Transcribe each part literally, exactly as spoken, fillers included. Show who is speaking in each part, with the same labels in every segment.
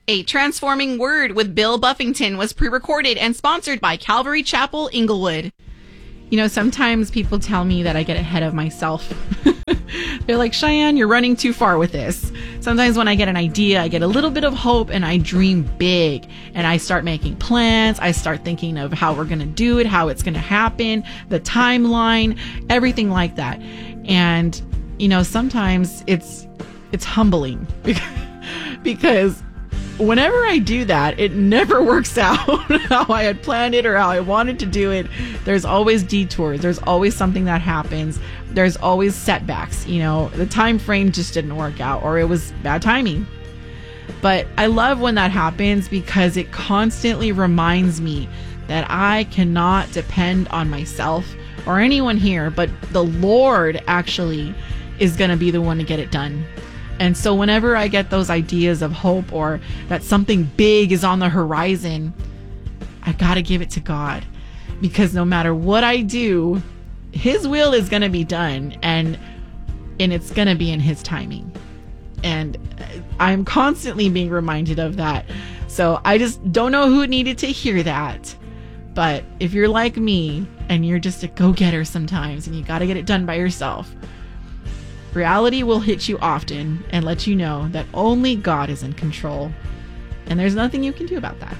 Speaker 1: A Transforming Word with Bill Buffington was pre-recorded and sponsored by Calvary Chapel, Inglewood. You know, sometimes people tell me that I get ahead of myself. They're like, Cheyenne, you're running too far with this. Sometimes when I get an idea, I get a little bit of hope and I dream big and I start making plans. I start thinking of how we're going to do it, how it's going to happen, the timeline, everything like that. And, you know, sometimes it's, it's humbling because whenever I do that, it never works out how I had planned it or how I wanted to do it. There's always detours. There's always something that happens. There's always setbacks. You know, the time frame just didn't work out or it was bad timing. But I love when that happens because it constantly reminds me that I cannot depend on myself or anyone here, but the Lord actually is going to be the one to get it done. And so whenever I get those ideas of hope or that something big is on the horizon, I got to give it to God, because no matter what I do, His will is going to be done, and and it's going to be in His timing. And I'm constantly being reminded of that. So I just don't know who needed to hear that. But if you're like me and you're just a go-getter sometimes and you got to get it done by yourself, reality will hit you often and let you know that only God is in control. And there's nothing you can do about that.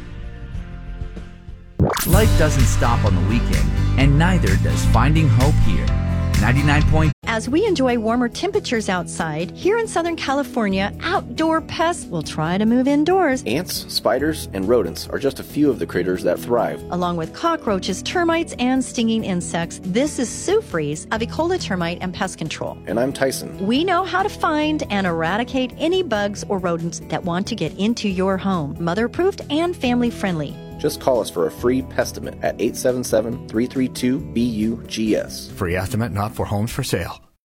Speaker 2: Life doesn't stop on the weekend, and neither does finding hope here. ninety-nine point
Speaker 3: As we enjoy warmer temperatures outside, here in Southern California, outdoor pests will try to move indoors.
Speaker 4: Ants, spiders, and rodents are just a few of the critters that thrive.
Speaker 3: Along with cockroaches, termites, and stinging insects, this is Sue Fries of Ecola Termite and Pest Control.
Speaker 4: And I'm Tyson.
Speaker 3: We know how to find and eradicate any bugs or rodents that want to get into your home. Mother-approved and family-friendly.
Speaker 4: Just call us for a free pestimate at eight seven seven, three three two, B U G S.
Speaker 5: Free estimate not for homes for sale.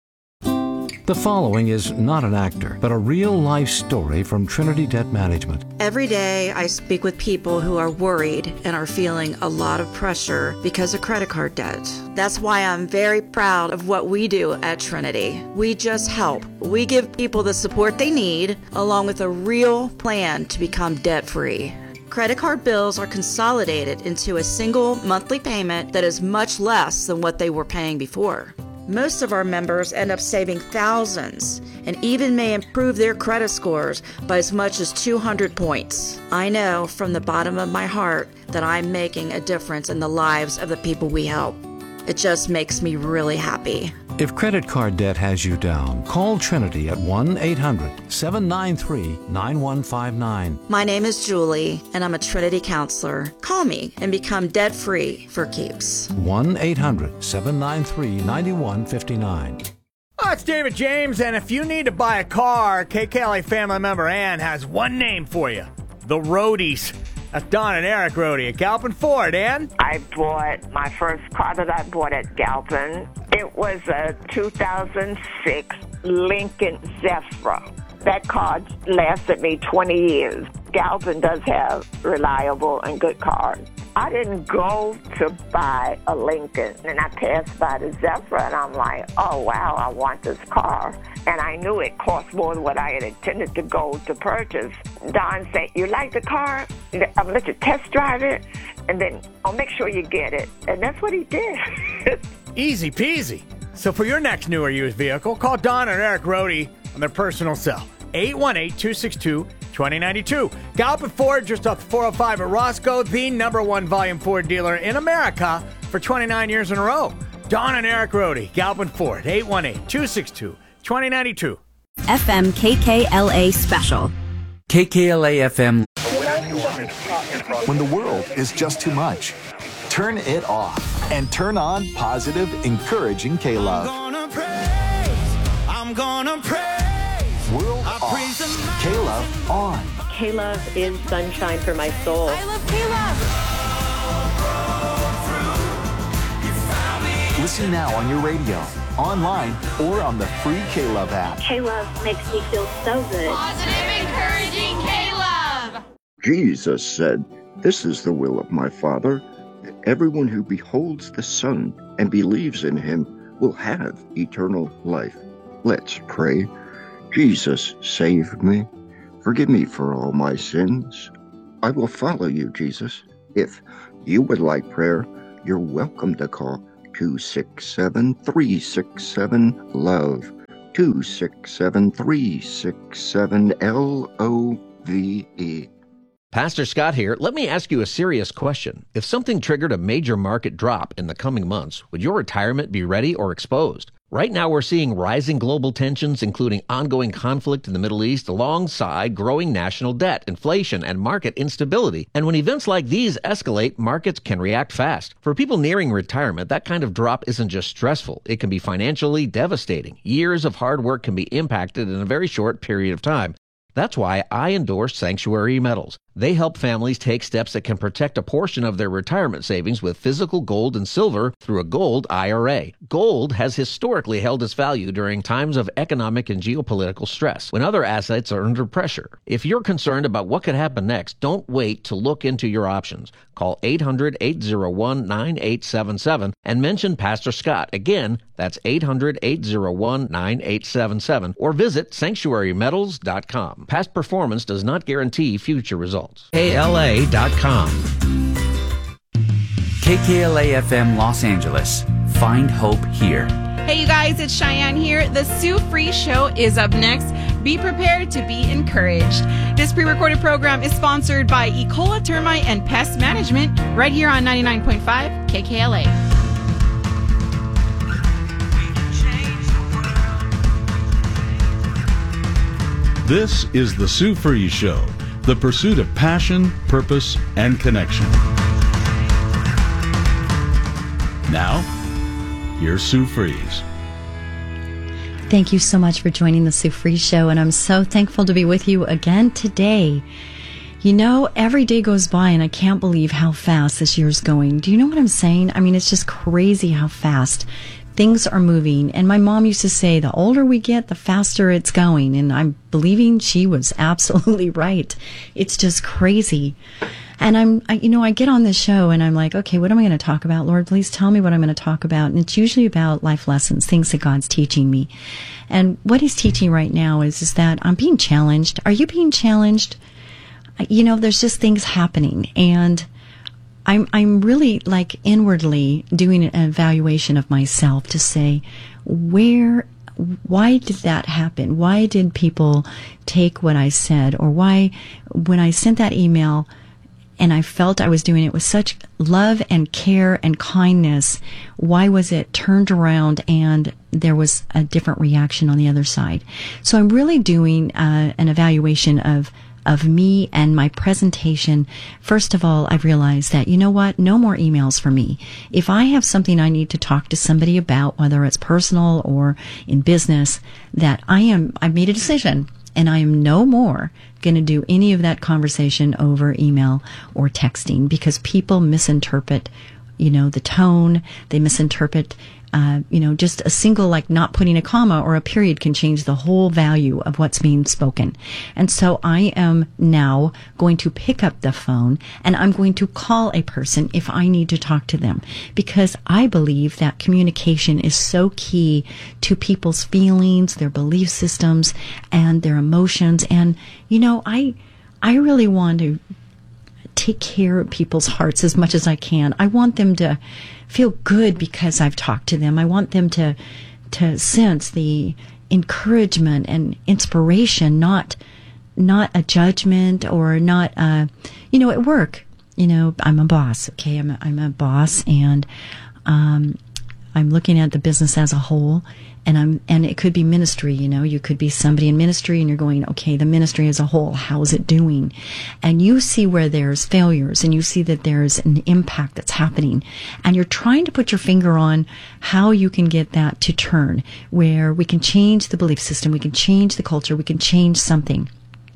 Speaker 5: The following is not an actor, but a real-life story from Trinity Debt Management.
Speaker 6: Every day I speak with people who are worried and are feeling a lot of pressure because of credit card debt. That's why I'm very proud of what we do at Trinity. We just help. We give people the support they need, along with a real plan to become debt-free. Credit card bills are consolidated into a single monthly payment that is much less than what they were paying before. Most of our members end up saving thousands and even may improve their credit scores by as much as two hundred points. I know from the bottom of my heart that I'm making a difference in the lives of the people we help. It just makes me really happy.
Speaker 5: If credit card debt has you down, call Trinity at one eight hundred, seven nine three, nine one five nine.
Speaker 6: My name is Julie, and I'm a Trinity counselor. Call me and become debt-free for keeps.
Speaker 5: one eight hundred, seven nine three, nine one five nine.
Speaker 7: Oh, it's David James, and if you need to buy a car, K K L A family member Ann has one name for you. The Roadies. That's Don and Eric Roadie at Galpin Ford, Ann.
Speaker 8: I bought my first car that I bought at Galpin. It was a two thousand six Lincoln Zephyr. That car lasted me twenty years. Galpin does have reliable and good cars. I didn't go to buy a Lincoln, and I passed by the Zephyr, and I'm like, oh, wow, I want this car. And I knew it cost more than what I had intended to go to purchase. Don said, you like the car? I'm going to let you test drive it, and then I'll make sure you get it. And that's what he did.
Speaker 7: Easy peasy. So for your next new or used vehicle, call Don and Eric Roadie on their personal cell, eight one eight, two six two, two zero nine two. Galpin Ford, just off four oh five at Roscoe, the number one volume Ford dealer in America for twenty-nine years in a row. Don and Eric Roadie, Galpin Ford, eight one eight, two six two, two zero nine two.
Speaker 9: F M K K L A special.
Speaker 2: K K L A F M.
Speaker 10: When the world is just too much, turn it off and turn on positive, encouraging K-Love.
Speaker 11: I'm gonna praise, I'm gonna praise.
Speaker 10: World I off, praise K-Love on.
Speaker 12: K-Love is sunshine for my soul.
Speaker 11: I love K-Love.
Speaker 10: Listen now on your radio, online, or on the free K-Love app.
Speaker 12: K-Love makes me feel so good.
Speaker 1: Positive, encouraging K-Love.
Speaker 13: Jesus said, "This is the will of my Father, that everyone who beholds the Son and believes in him will have eternal life." Let's pray. Jesus, save me. Forgive me for all my sins. I will follow you, Jesus. If you would like prayer, you're welcome to call two six seven, three six seven, LOVE, two six seven, three six seven, L O V E.
Speaker 14: Pastor Scott here. Let me ask you a serious question. If something triggered a major market drop in the coming months, would your retirement be ready or exposed? Right now, we're seeing rising global tensions, including ongoing conflict in the Middle East, alongside growing national debt, inflation, and market instability. And when events like these escalate, markets can react fast. For people nearing retirement, that kind of drop isn't just stressful. It can be financially devastating. Years of hard work can be impacted in a very short period of time. That's why I endorse Sanctuary Metals. They help families take steps that can protect a portion of their retirement savings with physical gold and silver through a gold I R A. Gold has historically held its value during times of economic and geopolitical stress, when other assets are under pressure. If you're concerned about what could happen next, don't wait to look into your options. Call eight hundred, eight oh one, nine eight seven seven and mention Pastor Scott. Again, that's eight hundred, eight oh one, nine eight seven seven, or visit sanctuary metals dot com. Past performance does not guarantee future results. K L A dot com.
Speaker 2: K K L A F M Los Angeles. Find hope here.
Speaker 1: Hey, you guys, it's Cheyenne here. The Sue Free Show is up next. Be prepared to be encouraged. This pre-recorded program is sponsored by Ecola Termite and Pest Management right here on ninety-nine point five K K L A.
Speaker 15: This is the Sue Free Show, the pursuit of passion, purpose, and connection. Now, here's Sue Fries.
Speaker 16: Thank you so much for joining the Sue Fries Show, and I'm so thankful to be with you again today. You know, every day goes by, and I can't believe how fast this year's going. Do you know what I'm saying? I mean, it's just crazy how fast things are moving. And my mom used to say, the older we get, the faster it's going. And I'm believing she was absolutely right. It's just crazy. And I'm, I, you know, I get on this show and I'm like, okay, what am I going to talk about? Lord, please tell me what I'm going to talk about. And it's usually about life lessons, things that God's teaching me. And what he's teaching right now is, is that I'm being challenged. Are you being challenged? You know, there's just things happening, and I'm I'm really like inwardly doing an evaluation of myself to say, where, why did that happen? Why did people take what I said? Or why, when I sent that email and I felt I was doing it with such love and care and kindness, why was it turned around and there was a different reaction on the other side? So I'm really doing uh, an evaluation of of me and my presentation. First of all, I've realized that, you know what, no more emails for me. If I have something I need to talk to somebody about, whether it's personal or in business, that I am, I've made a decision, and I am no more going to do any of that conversation over email or texting, because people misinterpret, you know, the tone. They misinterpret Uh, you know, just a single, like not putting a comma or a period can change the whole value of what's being spoken. And so I am now going to pick up the phone and I'm going to call a person if I need to talk to them, because I believe that communication is so key to people's feelings, their belief systems, and their emotions. And, you know, I, I really want to take care of people's hearts as much as I can. I want them to feel good because I've talked to them. I want them to to sense the encouragement and inspiration, not not a judgment or not a, you know, at work. You know, I'm a boss. Okay, I'm a, I'm a boss, and um, I'm looking at the business as a whole. And I'm, and it could be ministry, you know, you could be somebody in ministry and you're going, okay, the ministry as a whole, how is it doing? And you see where there's failures and you see that there's an impact that's happening, and you're trying to put your finger on how you can get that to turn, where we can change the belief system, we can change the culture, we can change something.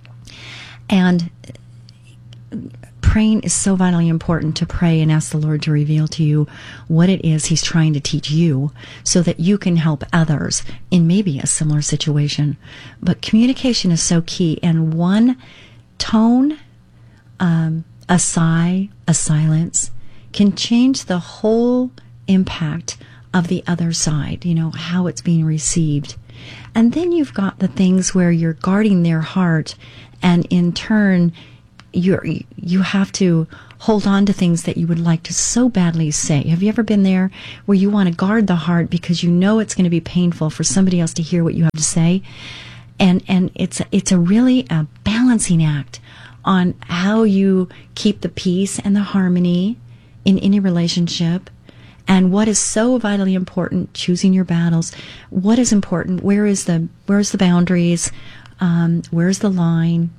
Speaker 16: And praying is so vitally important, to pray and ask the Lord to reveal to you what it is he's trying to teach you so that you can help others in maybe a similar situation. But communication is so key, and one tone, um, a sigh, a silence can change the whole impact of the other side, you know, how it's being received. And then you've got the things where you're guarding their heart And in turn, you're, you have to hold on to things that you would like to so badly say. Have you ever been there where you want to guard the heart because you know it's going to be painful for somebody else to hear what you have to say? And and it's it's a really a balancing act on how you keep the peace and the harmony in any relationship, and what is so vitally important, choosing your battles. What is important? Where is the where's the boundaries? Um, where's the line?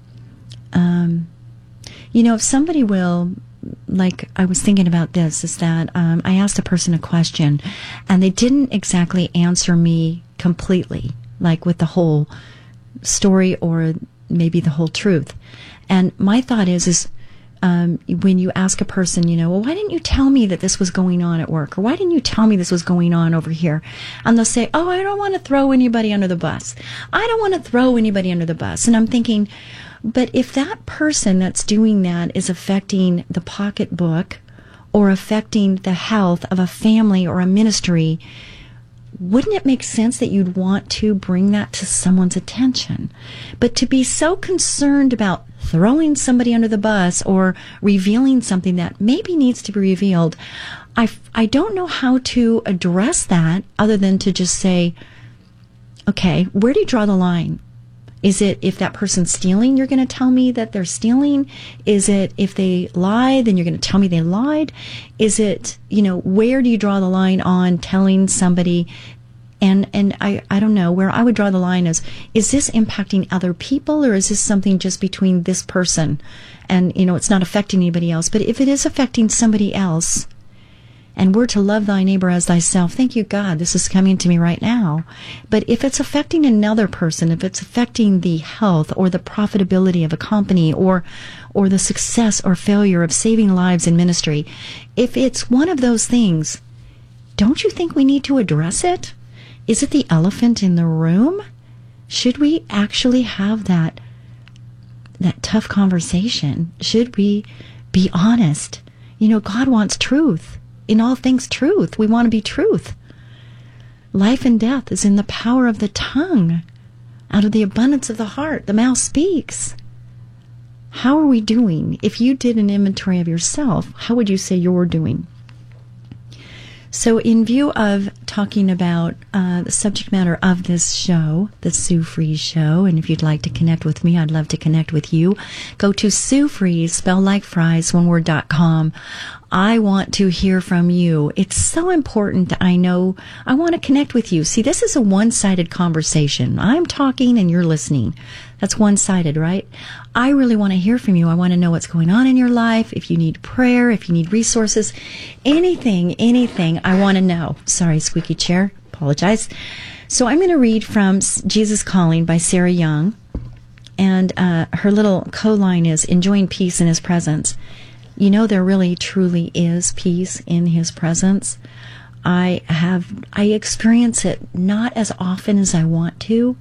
Speaker 16: Um, you know, if somebody will, like I was thinking about this, is that um, I asked a person a question, and they didn't exactly answer me completely, like with the whole story or maybe the whole truth. And my thought is, is um, when you ask a person, you know, well, why didn't you tell me that this was going on at work? Or why didn't you tell me this was going on over here? And they'll say, oh, I don't want to throw anybody under the bus. I don't want to throw anybody under the bus. And I'm thinking, but if that person that's doing that is affecting the pocketbook or affecting the health of a family or a ministry, wouldn't it make sense that you'd want to bring that to someone's attention? But to be so concerned about throwing somebody under the bus or revealing something that maybe needs to be revealed, I, I don't know how to address that other than to just say, okay, where do you draw the line? Is it if that person's stealing, you're going to tell me that they're stealing? Is it if they lie, then you're going to tell me they lied? Is it, you know, where do you draw the line on telling somebody? And and I, I don't know, where I would draw the line is, is this impacting other people, or is this something just between this person? And, you know, it's not affecting anybody else. But if it is affecting somebody else, and we're to love thy neighbor as thyself. Thank you, God. This is coming to me right now. But if it's affecting another person, if it's affecting the health or the profitability of a company or or the success or failure of saving lives in ministry, if it's one of those things, don't you think we need to address it? Is it the elephant in the room? Should we actually have that that tough conversation? Should we be honest? You know, God wants truth. In all things, truth. We want to be truth. Life and death is in the power of the tongue. Out of the abundance of the heart, the mouth speaks. How are we doing? If you did an inventory of yourself, how would you say you're doing? So in view of talking about uh, the subject matter of this show, the Sue Fries Show, and if you'd like to connect with me, I'd love to connect with you. Go to Sue Fries, spell like fries, one word, dot com. I want to hear from you. It's so important. I know I want to connect with you. See, this is a one-sided conversation. I'm talking and you're listening. That's one-sided, right? I really want to hear from you. I want to know what's going on in your life. If you need prayer, if you need resources, anything, anything, I want to know. Sorry, squeaky chair. Apologize. So I'm going to read from Jesus Calling by Sarah Young. And uh, her little co-line is enjoying peace in his presence. You know, there really truly is peace in his presence. I have, I experience it not as often as I want to,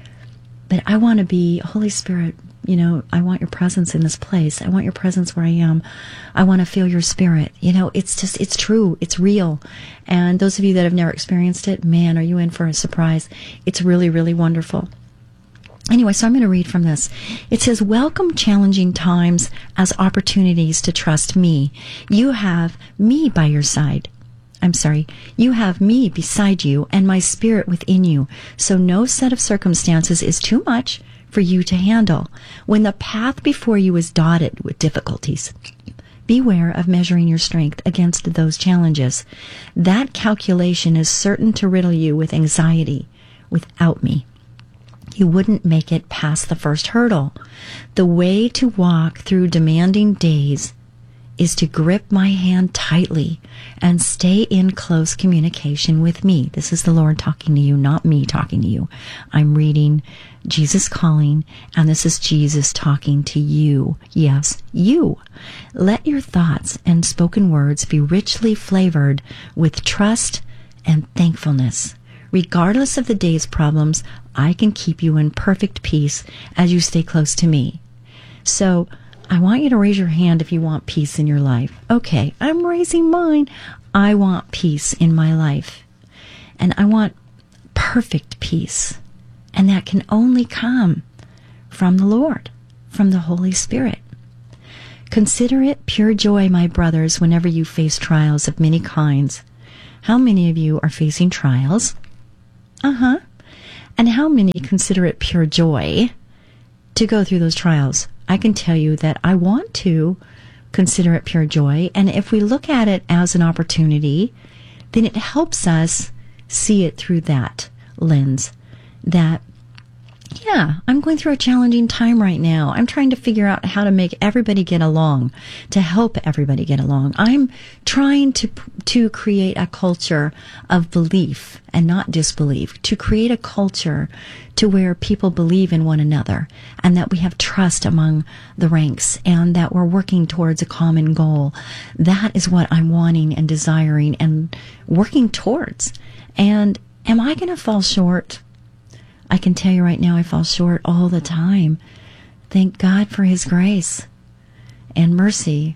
Speaker 16: but I want to be, Holy Spirit, you know, I want your presence in this place. I want your presence where I am. I want to feel your spirit. You know, it's just, it's true. It's real. And those of you that have never experienced it, man, are you in for a surprise? It's really, really wonderful. Anyway, so I'm going to read from this. It says, welcome challenging times as opportunities to trust me. You have me by your side. I'm sorry. You have me beside you and my spirit within you. So no set of circumstances is too much for you to handle. When the path before you is dotted with difficulties, beware of measuring your strength against those challenges. That calculation is certain to riddle you with anxiety. Without me, you wouldn't make it past the first hurdle. The way to walk through demanding days is to grip my hand tightly and stay in close communication with me. This is the Lord talking to you, not me talking to you. I'm reading Jesus Calling, and this is Jesus talking to you. Yes, you. Let your thoughts and spoken words be richly flavored with trust and thankfulness. Regardless of the day's problems, I can keep you in perfect peace as you stay close to me. So I want you to raise your hand if you want peace in your life. Okay, I'm raising mine. I want peace in my life. And I want perfect peace. And that can only come from the Lord, from the Holy Spirit. Consider it pure joy, my brothers, whenever you face trials of many kinds. How many of you are facing trials? Uh-huh. And how many consider it pure joy to go through those trials? I can tell you that I want to consider it pure joy. And if we look at it as an opportunity, then it helps us see it through that lens. That, yeah, I'm going through a challenging time right now. I'm trying to figure out how to make everybody get along, to help everybody get along. I'm trying to to create a culture of belief and not disbelief, to create a culture to where people believe in one another and that we have trust among the ranks and that we're working towards a common goal. That is what I'm wanting and desiring and working towards. And am I going to fall short? I can tell you right now, I fall short all the time. Thank God for His grace and mercy.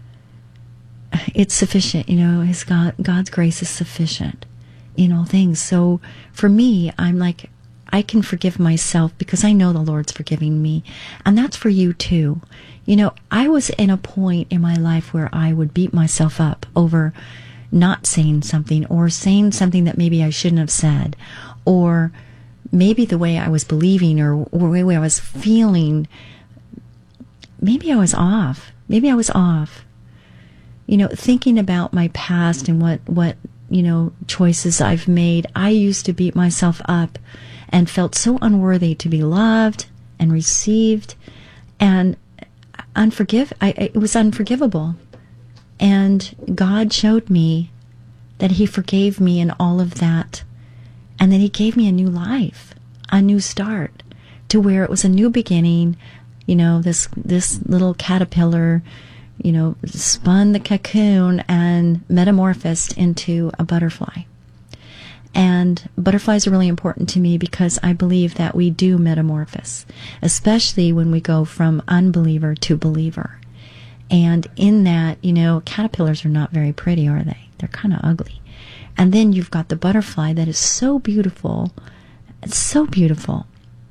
Speaker 16: It's sufficient, you know, His God, God's grace is sufficient in all things. So for me, I'm like, I can forgive myself because I know the Lord's forgiving me. And that's for you too. You know, I was in a point in my life where I would beat myself up over not saying something or saying something that maybe I shouldn't have said, or maybe the way I was believing or, or the way I was feeling, maybe I was off. Maybe I was off. You know, thinking about my past and what, what, you know, choices I've made, I used to beat myself up and felt so unworthy to be loved and received and unforgive. I, it was unforgivable. And God showed me that He forgave me in all of that. And then He gave me a new life, a new start, to where it was a new beginning. You know, this this little caterpillar, you know, spun the cocoon and metamorphosed into a butterfly. And butterflies are really important to me because I believe that we do metamorphose, especially when we go from unbeliever to believer. And in that, you know, caterpillars are not very pretty, are they? They're kind of ugly. And then you've got the butterfly that is so beautiful. It's so beautiful.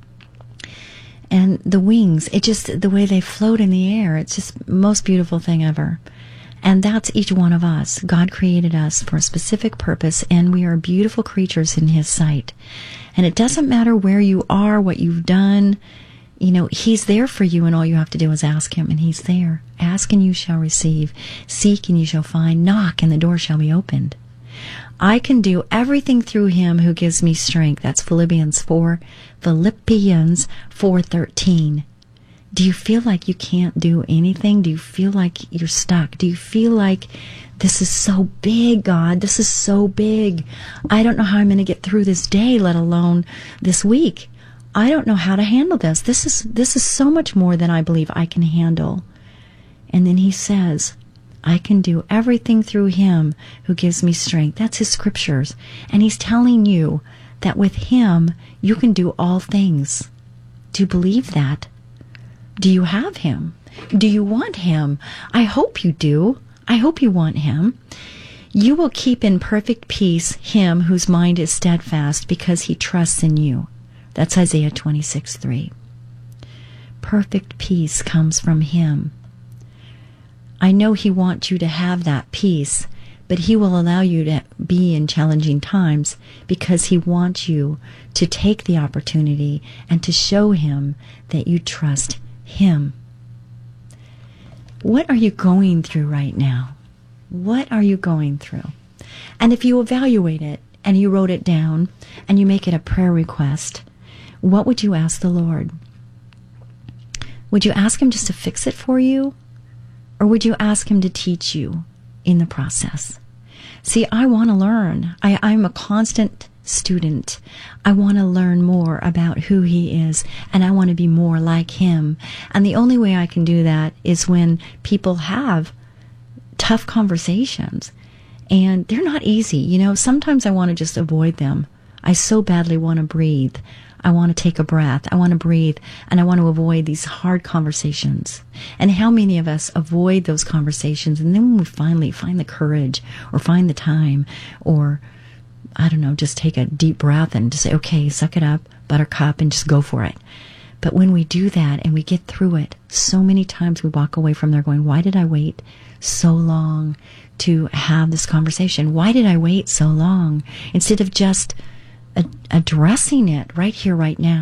Speaker 16: And the wings, it just, the way they float in the air, it's just the most beautiful thing ever. And that's each one of us. God created us for a specific purpose, and we are beautiful creatures in His sight. And it doesn't matter where you are, what you've done. You know, He's there for you, and all you have to do is ask Him, and He's there. Ask and you shall receive. Seek and you shall find. Knock and the door shall be opened. I can do everything through Him who gives me strength. That's Philippians four, Philippians four thirteen. Do you feel like you can't do anything? Do you feel like you're stuck? Do you feel like this is so big, God? This is so big. I don't know how I'm going to get through this day, let alone this week. I don't know how to handle this. This is this is so much more than I believe I can handle. And then He says, I can do everything through Him who gives me strength. That's His scriptures. And He's telling you that with Him, you can do all things. Do you believe that? Do you have Him? Do you want Him? I hope you do. I hope you want Him. You will keep in perfect peace him whose mind is steadfast because he trusts in you. That's Isaiah twenty-six three. Perfect peace comes from Him. I know He wants you to have that peace, but He will allow you to be in challenging times because He wants you to take the opportunity and to show Him that you trust Him. What are you going through right now? What are you going through? And if you evaluate it and you wrote it down and you make it a prayer request, what would you ask the Lord? Would you ask Him just to fix it for you? Or would you ask Him to teach you in the process? See, I want to learn. I, I'm a constant student. I want to learn more about who He is, and I want to be more like Him. And the only way I can do that is when people have tough conversations. And they're not easy. You know, sometimes I want to just avoid them. I so badly want to breathe. I want to take a breath. I want to breathe, and I want to avoid these hard conversations. And how many of us avoid those conversations, and then when we finally find the courage or find the time or, I don't know, just take a deep breath and just say, okay, suck it up, buttercup, and just go for it. But when we do that and we get through it, so many times we walk away from there going, why did I wait so long to have this conversation? Why did I wait so long? Instead of just ad- addressing it right here, right now.